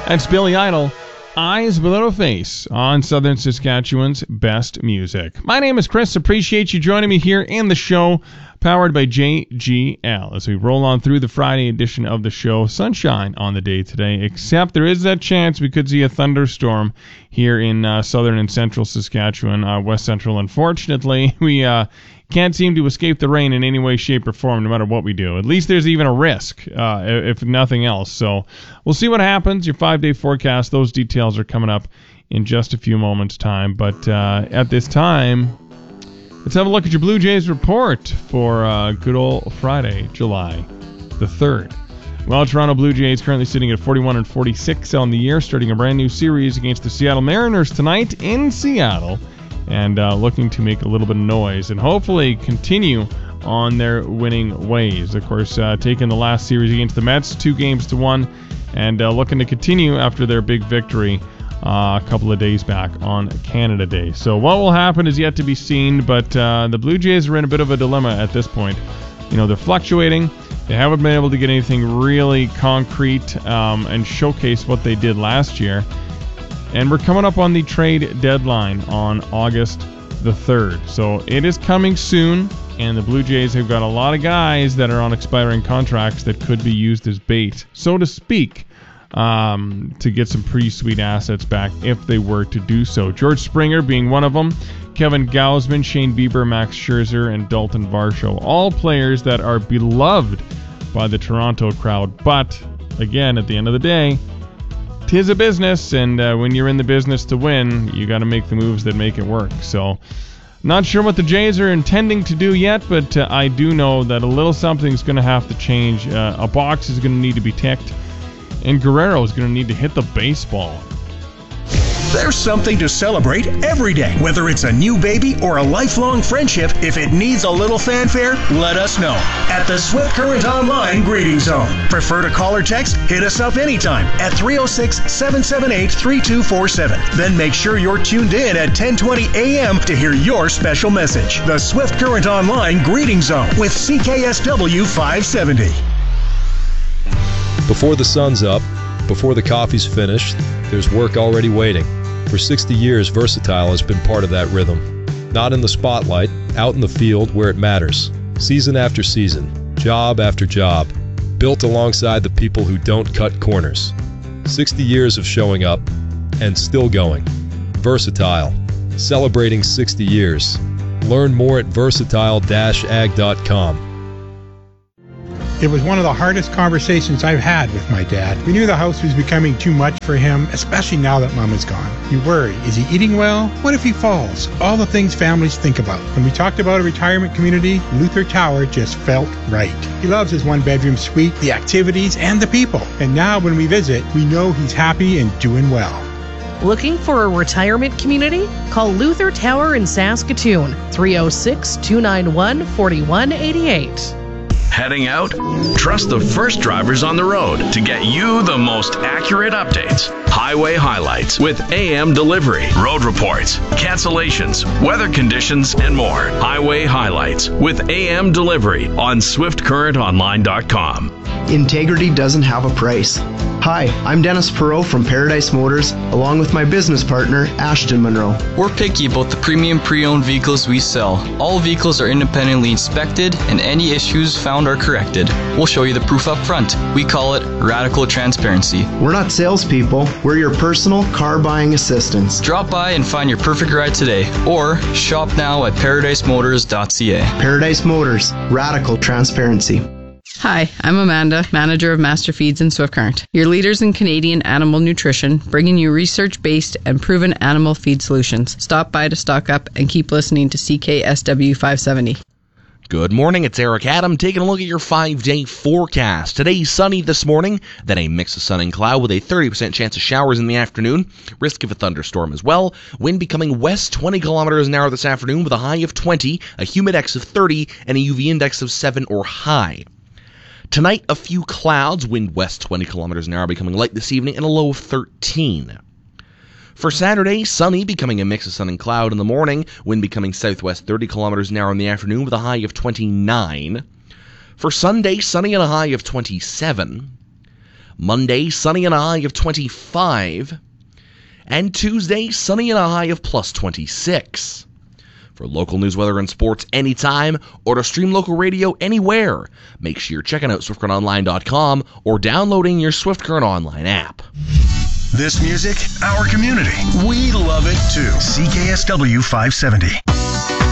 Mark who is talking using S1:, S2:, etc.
S1: That's Billy Idol, Eyes Without a Face, on Southern Saskatchewan's best music. My name is Chris. Appreciate you joining me here in the show, powered by JGL, as we roll on through the Friday edition of the show. Sunshine on the day today, except there is that chance we could see a thunderstorm here in southern and central Saskatchewan, west central. Unfortunately, we can't seem to escape the rain in any way, shape, or form, no matter what we do. At least there's even a risk, if nothing else. So we'll see what happens. Your 5-day forecast, those details are coming up in just a few moments' time. But at this time, let's have a look at your Blue Jays report for good old Friday, July the 3rd. Well, Toronto Blue Jays currently sitting at 41-46 on the year, starting a brand new series against the Seattle Mariners tonight in Seattle, and looking to make a little bit of noise and hopefully continue on their winning ways. Of course, taking the last series against the Mets 2-1, and looking to continue after their big victory a couple of days back on Canada Day. So what will happen is yet to be seen, but the Blue Jays are in a bit of a dilemma at this point. You know, they're fluctuating. They haven't been able to get anything really concrete and showcase what they did last year. And we're coming up on the trade deadline on August the 3rd. So it is coming soon, and the Blue Jays have got a lot of guys that are on expiring contracts that could be used as bait, so to speak, to get some pretty sweet assets back if they were to do so. George Springer being one of them, Kevin Gausman, Shane Bieber, Max Scherzer, and Dalton Varsho. All players that are beloved by the Toronto crowd. But, again, at the end of the day, 'tis a business, and when you're in the business to win, you got to make the moves that make it work. So, not sure what the Jays are intending to do yet, but I do know that a little something's going to have to change. A box is going to need to be ticked, and Guerrero is going to need to hit the baseball.
S2: There's something to celebrate every day. Whether it's a new baby or a lifelong friendship, if it needs a little fanfare, let us know. At the Swift Current Online Greeting Zone. Prefer to call or text? Hit us up anytime at 306-778-3247. Then make sure you're tuned in at 10:20 a.m. to hear your special message. The Swift Current Online Greeting Zone with CKSW 570.
S3: Before the sun's up, before the coffee's finished, there's work already waiting. For 60 years, Versatile has been part of that rhythm. Not in the spotlight, out in the field where it matters. Season after season, job after job, built alongside the people who don't cut corners. 60 years of showing up and still going. Versatile, celebrating 60 years. Learn more at versatile-ag.com.
S4: It was one of the hardest conversations I've had with my dad. We knew the house was becoming too much for him, especially now that Mom is gone. You worry, is he eating well? What if he falls? All the things families think about. When we talked about a retirement community, Luther Tower just felt right. He loves his one-bedroom suite, the activities, and the people. And now when we visit, we know he's happy and doing well.
S5: Looking for a retirement community? Call Luther Tower in Saskatoon, 306-291-4188.
S6: Heading out? Trust the first drivers on the road to get you the most accurate updates. Highway highlights with AM delivery, road reports, cancellations, weather conditions, and more. Highway highlights with AM delivery on SwiftCurrentOnline.com.
S7: Integrity doesn't have a price. Hi, I'm Dennis Perot from Paradise Motors, along with my business partner, Ashton Monroe.
S8: We're picky about the premium pre-owned vehicles we sell. All vehicles are independently inspected, and any issues found are corrected. We'll show you the proof up front. We call it radical transparency.
S7: We're not salespeople. We're your personal car buying assistants.
S8: Drop by and find your perfect ride today, or shop now at paradisemotors.ca.
S7: Paradise Motors, radical transparency.
S9: Hi, I'm Amanda, manager of Master Feeds and Swift Current, your leaders in Canadian animal nutrition, bringing you research-based and proven animal feed solutions. Stop by to stock up and keep listening to CKSW 570.
S10: Good morning, it's Eric Adam taking a look at your 5-day forecast. Today, sunny this morning, then a mix of sun and cloud with a 30% chance of showers in the afternoon. Risk of a thunderstorm as well. Wind becoming west 20 kilometers an hour this afternoon with a high of 20, a humidex of 30, and a UV index of 7 or high. Tonight, a few clouds, wind west 20 kilometers an hour becoming light this evening, and a low of 13. For Saturday, sunny, becoming a mix of sun and cloud in the morning, wind becoming southwest 30 kilometers an hour in the afternoon with a high of 29. For Sunday, sunny and a high of 27. Monday, sunny and a high of 25. And Tuesday, sunny and a high of plus 26. For local news, weather, and sports anytime, or to stream local radio anywhere, make sure you're checking out SwiftCurrentOnline.com or downloading your Swift Current Online app.
S2: This music, our community. We love it too. CKSW 570.